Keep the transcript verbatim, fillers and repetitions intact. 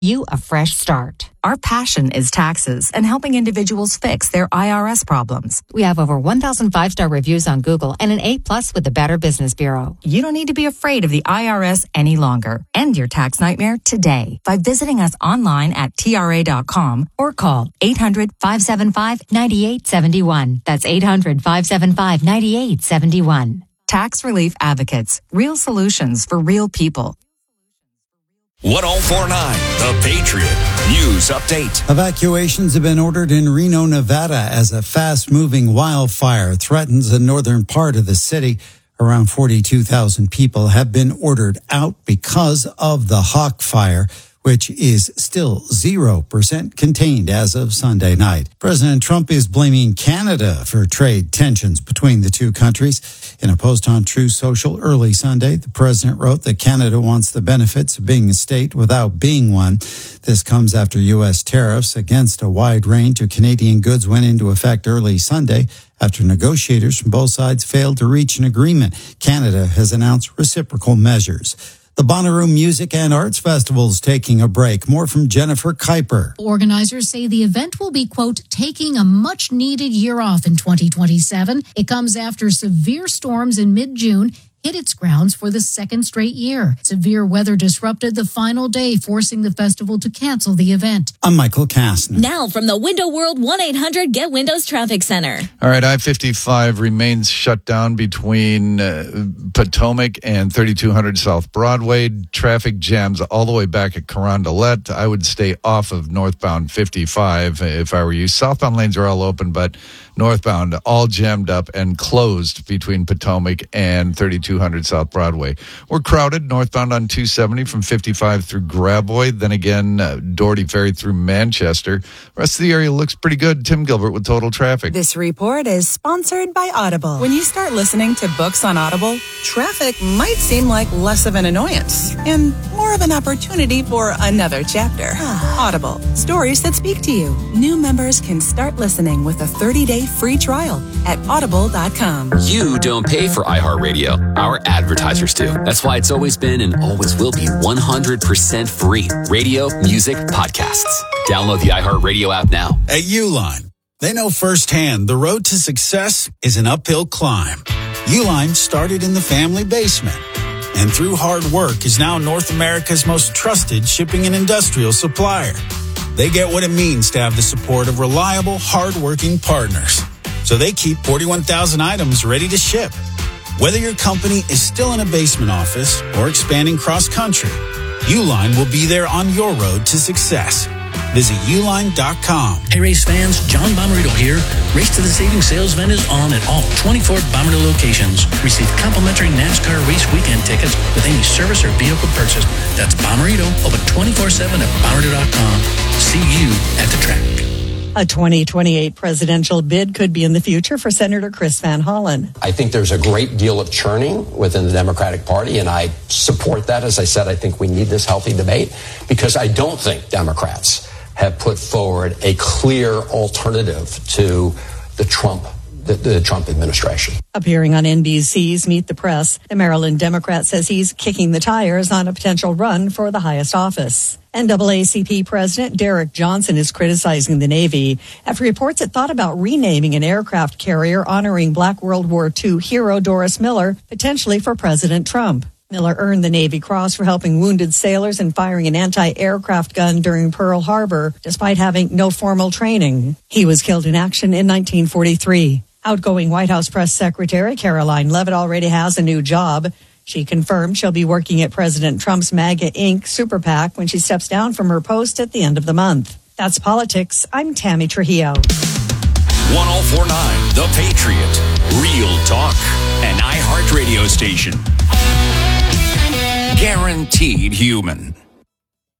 you a fresh start. Our passion is taxes and helping individuals fix their I R S problems. We have over one thousand five-star reviews on Google and an A plus with the Better Business Bureau. You don't need to be afraid of the I R S any longer. End your tax nightmare today by visiting us online at T R A dot com or call eight hundred, five seven five, nine eight seven one. That's eight hundred, five seven five, nine eight seven one. Tax Relief Advocates. Real solutions for real people. one oh four point nine The Patriot News Update. Evacuations have been ordered in Reno, Nevada as a fast-moving wildfire threatens the northern part of the city. Around forty-two thousand people have been ordered out because of the Hawk Fire, which is still zero percent contained as of Sunday night. President Trump is blaming Canada for trade tensions between the two countries. In a post on Truth Social early Sunday, the president wrote that Canada wants the benefits of being a state without being one. This comes after U S tariffs against a wide range of Canadian goods went into effect early Sunday after negotiators from both sides failed to reach an agreement. Canada has announced reciprocal measures. The Bonnaroo Music and Arts Festival is taking a break. More from Jennifer Kuiper. Organizers say the event will be, quote, taking a much-needed year off in twenty twenty-seven. It comes after severe storms in mid-June hit its grounds for the second straight year. Severe weather disrupted the final day, forcing the festival to cancel the event. I'm Michael Kastner. Now from the Window World one eight hundred Get Windows Traffic Center. All right, I fifty-five remains shut down between uh, Potomac and thirty-two hundred South Broadway. Traffic jams all the way back at Carondelet. I would stay off of northbound fifty-five if I were you. Southbound lanes are all open, but northbound all jammed up and closed between Potomac and thirty-two hundred South Broadway. We're crowded northbound on two seventy from fifty-five through Gravois. Then again, uh, Doherty Ferry through Manchester. The rest of the area looks pretty good. Tim Gilbert with Total Traffic. This report is sponsored by Audible. When you start listening to books on Audible, traffic might seem like less of an annoyance and more of an opportunity for another chapter. Audible, stories that speak to you. New members can start listening with a thirty-day free trial at audible dot com. You don't pay for iHeartRadio. Our advertisers do. That's why it's always been and always will be one hundred percent free. Radio, music, podcasts. Download the iHeartRadio app now. At Uline, they know firsthand the road to success is an uphill climb. Uline started in the family basement and through hard work is now North America's most trusted shipping and industrial supplier. They get what it means to have the support of reliable, hard-working partners. So they keep forty-one thousand items ready to ship. Whether your company is still in a basement office or expanding cross-country, Uline will be there on your road to success. Visit uline dot com. Hey, race fans, John Bomarito here. Race to the Savings sales event is on at all twenty-four Bomarito locations. Receive complimentary NASCAR race weekend tickets with any service or vehicle purchase. That's Bomarito, open twenty-four seven at bomarito dot com. See you at the track. A twenty twenty-eight presidential bid could be in the future for Senator Chris Van Hollen. I think there's a great deal of churning within the Democratic Party, and I support that. As I said, I think we need this healthy debate because I don't think Democrats have put forward a clear alternative to the Trump The, the Trump administration. Appearing on N B C's Meet the Press, the Maryland Democrat says he's kicking the tires on a potential run for the highest office. N double A C P President Derek Johnson is criticizing the Navy after reports it thought about renaming an aircraft carrier honoring Black World War Two hero Doris Miller, potentially for President Trump. Miller earned the Navy Cross for helping wounded sailors and firing an anti-aircraft gun during Pearl Harbor, despite having no formal training. He was killed in action in nineteen forty-three. Outgoing White House Press Secretary Caroline Leavitt already has a new job. She confirmed she'll be working at President Trump's MAGA Incorporated super PAC when she steps down from her post at the end of the month. That's politics. I'm Tammy Trujillo. one oh four point nine The Patriot. Real talk. An iHeart radio station. Guaranteed human.